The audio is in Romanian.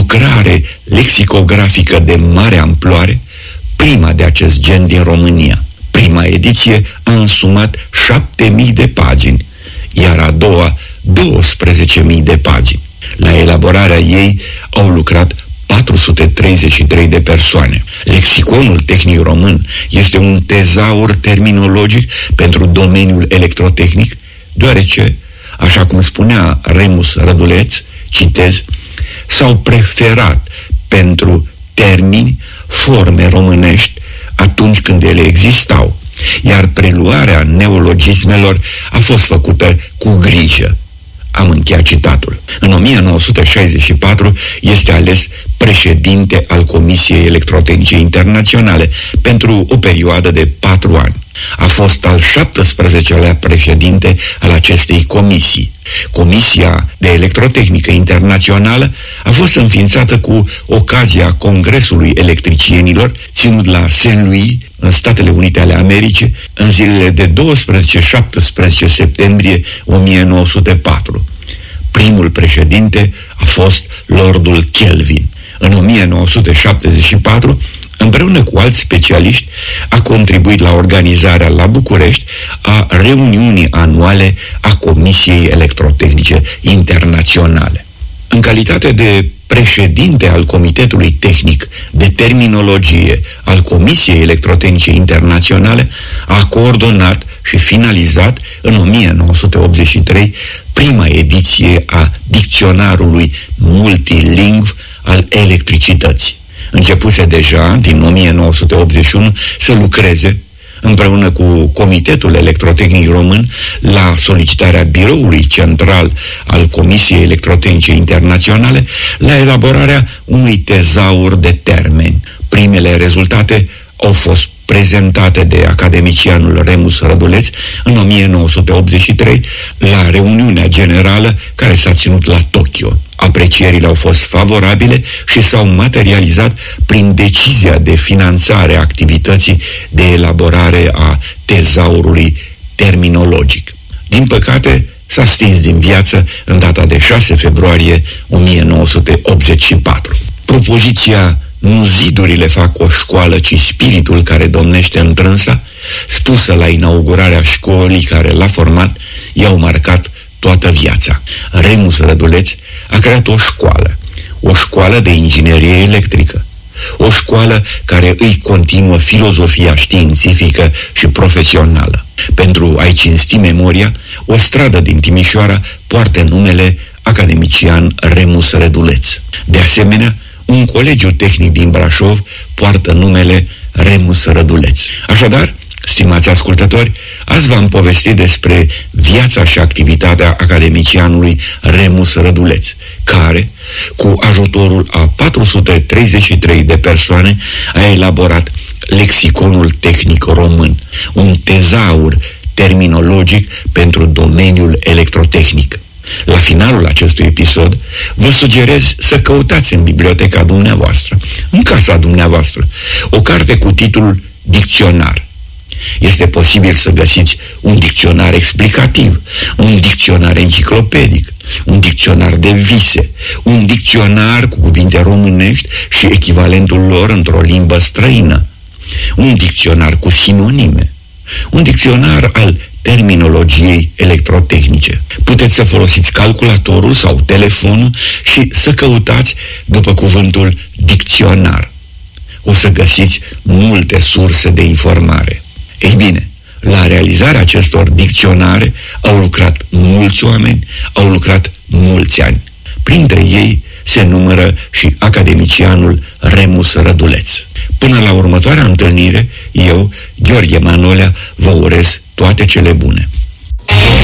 lucrare lexicografică de mare amploare, prima de acest gen din România. Prima ediție a însumat 7.000 de pagini, iar a doua 12.000 de pagini. La elaborarea ei au lucrat 433 de persoane. Lexiconul tehnic român este un tezaur terminologic pentru domeniul electrotehnic, deoarece, așa cum spunea Remus Răduleț, citez, s-au preferat pentru termini forme românești atunci când ele existau, iar preluarea neologismelor a fost făcută cu grijă. Am încheiat citatul. În 1964 este ales președinte al Comisiei Electrotehnice Internaționale pentru o perioadă de 4 ani. A fost al 17-lea președinte al acestei comisii. Comisia de Electrotehnică Internațională a fost înființată cu ocazia Congresului Electricienilor, ținut la Saint-Louis, în Statele Unite ale Americii, în zilele de 12-17 septembrie 1904. Primul președinte a fost Lordul Kelvin. În 1974, împreună cu alți specialiști, a contribuit la organizarea la București a reuniunii anuale a Comisiei Electrotehnice Internaționale. În calitate de președinte al Comitetului Tehnic de Terminologie al Comisiei Electrotehnice Internaționale, a coordonat și finalizat în 1983 prima ediție a Dicționarului Multilingv al Electricității. Începuse deja, din 1981, să lucreze împreună cu Comitetul Electrotehnic Român la solicitarea Biroului Central al Comisiei Electrotehnice Internaționale la elaborarea unui tezaur de termeni. Primele rezultate au fost prezentate de academicianul Remus Răduleț în 1983 la reuniunea generală care s-a ținut la Tokyo. Aprecierile au fost favorabile și s-au materializat prin decizia de finanțare a activității de elaborare a tezaurului terminologic. Din păcate, s-a stins din viață în data de 6 februarie 1984. Propoziția "Nu zidurile fac o școală, ci spiritul care domnește întrânsa", spusă la inaugurarea școlii care l-a format, i-au marcat toată viața. Remus Răduleț a creat o școală de inginerie electrică, o școală care îi continuă filozofia științifică și profesională. Pentru a-i cinsti memoria, o stradă din Timișoara poartă numele academician Remus Răduleț. De asemenea, un colegiu tehnic din Brașov poartă numele Remus Răduleț. Așadar, stimați ascultători, azi v-am povestit despre viața și activitatea academicianului Remus Răduleț, care, cu ajutorul a 433 de persoane, a elaborat Lexiconul Tehnic Român, un tezaur terminologic pentru domeniul electrotehnic. La finalul acestui episod, vă sugerez să căutați în biblioteca dumneavoastră, în casa dumneavoastră, o carte cu titlul Dicționar. Este posibil să găsiți un dicționar explicativ, un dicționar enciclopedic, un dicționar de vise, un dicționar cu cuvinte românești și echivalentul lor într-o limbă străină, un dicționar cu sinonime, un dicționar al terminologiei electrotehnice. Puteți să folosiți calculatorul sau telefonul și să căutați după cuvântul dicționar. O să găsiți multe surse de informare. Ei bine, la realizarea acestor dicționare au lucrat mulți oameni, au lucrat mulți ani. Printre ei se numără și academicianul Remus Răduleț. Până la următoarea întâlnire, eu, Gheorghe Manolea, vă urez toate cele bune.